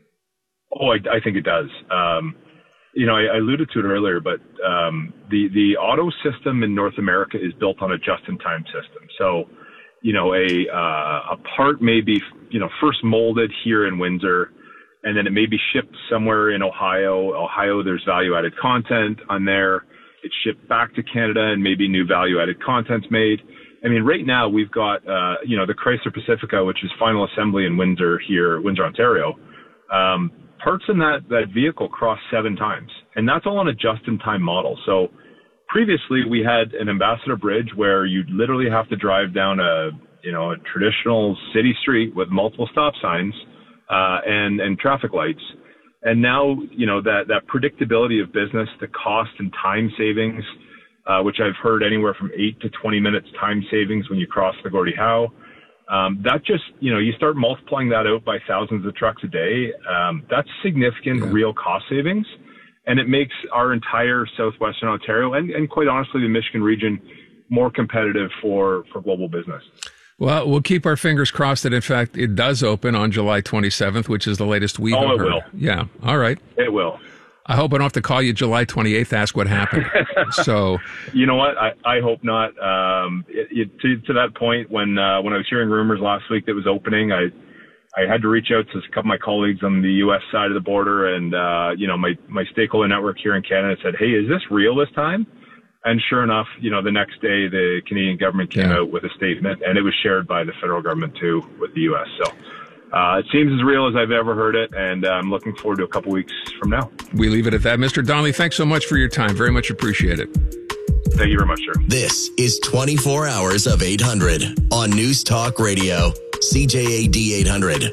Oh, I, I think it does. Um, You know, I, I alluded to it earlier, but um, the the auto system in North America is built on a just-in-time system. So, you know, a uh, a part may be, you know, first molded here in Windsor, and then it may be shipped somewhere in Ohio. Ohio, there's value-added content on there. It's shipped back to Canada, and maybe new value-added content's made. I mean, right now we've got, uh, you know, the Chrysler Pacifica, which is final assembly in Windsor here, Windsor, Ontario. Um, Parts in that, that vehicle cross seven times, and that's all on a just-in-time model. So previously we had an Ambassador Bridge where you'd literally have to drive down a, you know, a traditional city street with multiple stop signs uh, and, and traffic lights. And now, you know, that, that predictability of business, the cost and time savings, uh, which I've heard anywhere from eight to twenty minutes time savings when you cross the Gordie Howe. Um, that just, you know, you start multiplying that out by thousands of trucks a day. Um, that's significant yeah. real cost savings. And it makes our entire southwestern Ontario and, and quite honestly, the Michigan region more competitive for, for global business. Well, we'll keep our fingers crossed that, in fact, it does open on July twenty-seventh, which is the latest we've oh, heard. it will. Yeah. All right. It will. I hope I don't have to call you July twenty-eighth to ask what happened. So, you know what? I, I hope not. Um, it, it, to, to that point, when uh, when I was hearing rumors last week that it was opening, I I had to reach out to a couple of my colleagues on the U S side of the border, and uh, you know, my my stakeholder network here in Canada said, "Hey, is this real this time?" And sure enough, you know, the next day the Canadian government came yeah. out with a statement, and it was shared by the federal government too with the U S. So. Uh, it seems as real as I've ever heard it, and uh, I'm looking forward to a couple weeks from now. We leave it at that. Mister Donnelly, thanks so much for your time. Very much appreciate it. Thank you very much, sir. This is twenty-four hours of eight hundred on News Talk Radio, C J A D eight hundred.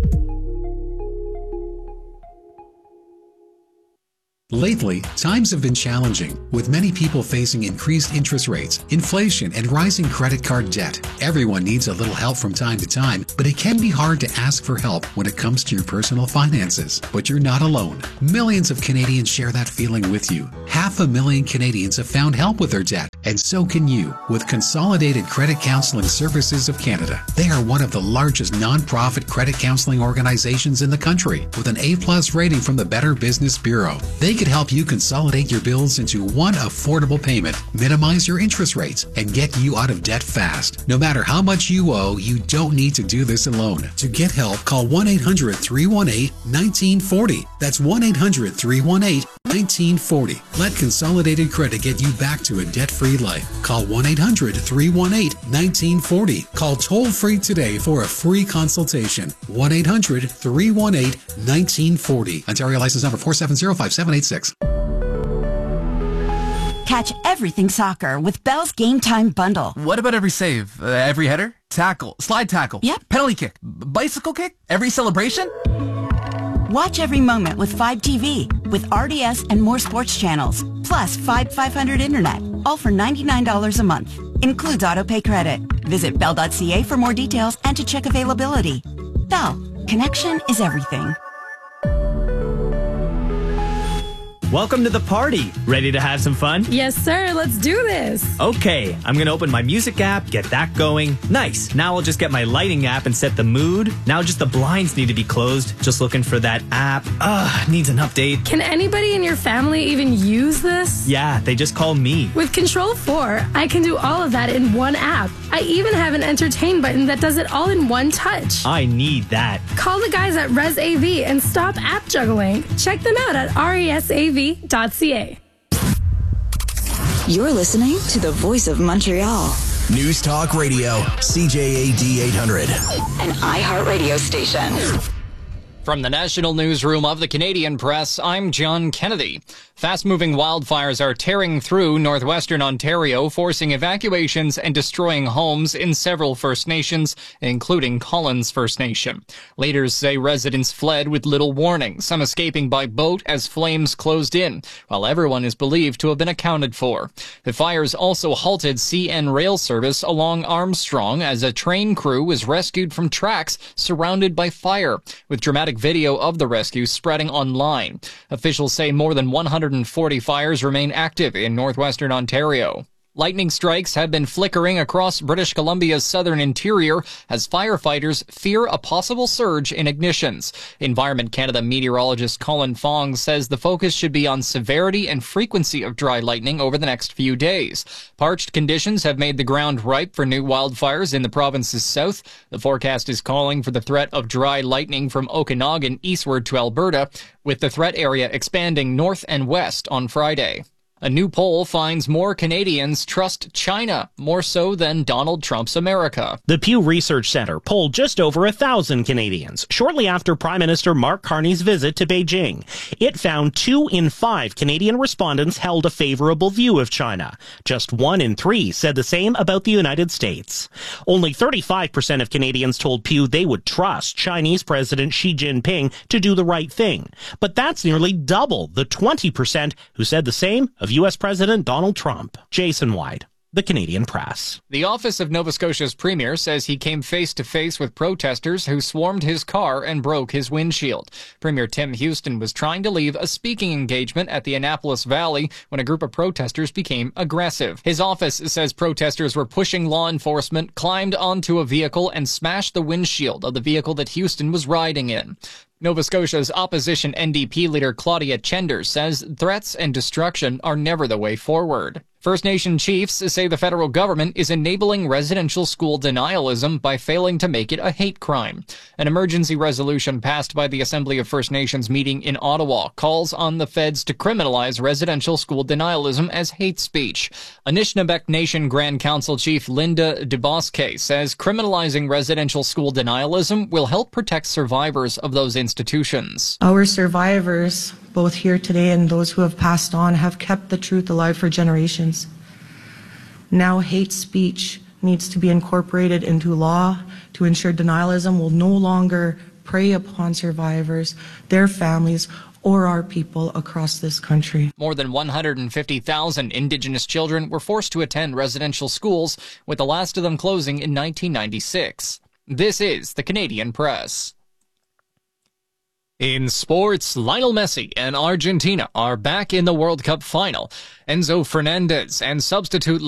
Lately, times have been challenging, with many people facing increased interest rates, inflation, and rising credit card debt. Everyone needs a little help from time to time, but it can be hard to ask for help when it comes to your personal finances. But you're not alone. Millions of Canadians share that feeling with you. Half a million Canadians have found help with their debt, and so can you with Consolidated Credit Counseling Services of Canada. They are one of the largest non-profit credit counseling organizations in the country, with an A-plus rating from the Better Business Bureau. They could help you consolidate your bills into one affordable payment, minimize your interest rates, and get you out of debt fast. No matter how much you owe, you don't need to do this alone. To get help, call one eight hundred, three one eight, one nine four zero. That's one eight hundred, three one eight, one nine four zero. Let Consolidated Credit get you back to a debt-free life. Call one eight hundred, three one eight, one nine four zero. Call toll-free today for a free consultation. one eight hundred, three one eight, one nine four zero. Ontario license number four seven zero five seven eight six. Catch everything soccer with Bell's Game Time Bundle. What about every save? Uh, every header? Tackle? Slide tackle? Yep. Penalty kick? B- bicycle kick? Every celebration? Watch every moment with five T V, with R D S and more sports channels, plus five five hundred internet, all for ninety-nine dollars a month. Includes autopay credit. Visit bell dot c a for more details and to check availability. Bell. Connection is everything. Welcome to the party. Ready to have some fun? Yes, sir. Let's do this. Okay, I'm going to open my music app, get that going. Nice. Now I'll just get my lighting app and set the mood. Now just the blinds need to be closed. Just looking for that app. Ugh, needs an update. Can anybody in your family even use this? Yeah, they just call me. With Control four, I can do all of that in one app. I even have an entertain button that does it all in one touch. I need that. Call the guys at ResAV and stop app juggling. Check them out at resav dot c a. You're listening to the voice of Montreal. News Talk Radio, C J A D eight hundred. An iHeartRadio station. From the National Newsroom of the Canadian Press, I'm John Kennedy. Fast-moving wildfires are tearing through northwestern Ontario, forcing evacuations and destroying homes in several First Nations, including Collins First Nation. Leaders say residents fled with little warning, some escaping by boat as flames closed in, while everyone is believed to have been accounted for. The fires also halted C N rail service along Armstrong as a train crew was rescued from tracks surrounded by fire, with dramatic video of the rescue spreading online. Officials say more than one hundred forty fires remain active in northwestern Ontario. Lightning strikes have been flickering across British Columbia's southern interior as firefighters fear a possible surge in ignitions. Environment Canada meteorologist Colin Fong says the focus should be on severity and frequency of dry lightning over the next few days. Parched conditions have made the ground ripe for new wildfires in the province's south. The forecast is calling for the threat of dry lightning from Okanagan eastward to Alberta, with the threat area expanding north and west on Friday. A new poll finds more Canadians trust China more so than Donald Trump's America. The Pew Research Center polled just over a thousand Canadians shortly after Prime Minister Mark Carney's visit to Beijing. It found two in five Canadian respondents held a favorable view of China. Just one in three said the same about the United States. Only thirty-five percent of Canadians told Pew they would trust Chinese President Xi Jinping to do the right thing. But that's nearly double the twenty percent who said the same of U S President Donald Trump. Jason White, The Canadian Press. The office of Nova Scotia's premier says he came face-to-face with protesters who swarmed his car and broke his windshield. Premier Tim Houston was trying to leave a speaking engagement at the Annapolis Valley when a group of protesters became aggressive. His office says protesters were pushing law enforcement, climbed onto a vehicle, and smashed the windshield of the vehicle that Houston was riding in. Nova Scotia's opposition N D P leader Claudia Chender says threats and destruction are never the way forward. First Nation chiefs say the federal government is enabling residential school denialism by failing to make it a hate crime. An emergency resolution passed by the Assembly of First Nations meeting in Ottawa calls on the feds to criminalize residential school denialism as hate speech. Anishinaabe Nation Grand Council Chief Linda DeBosque says criminalizing residential school denialism will help protect survivors of those institutions. Our survivors, both here today and those who have passed on, have kept the truth alive for generations. Now hate speech needs to be incorporated into law to ensure denialism will no longer prey upon survivors, their families, or our people across this country. More than one hundred fifty thousand Indigenous children were forced to attend residential schools, with the last of them closing in nineteen ninety-six. This is the Canadian Press. In sports, Lionel Messi and Argentina are back in the World Cup final. Enzo Fernandez and substitute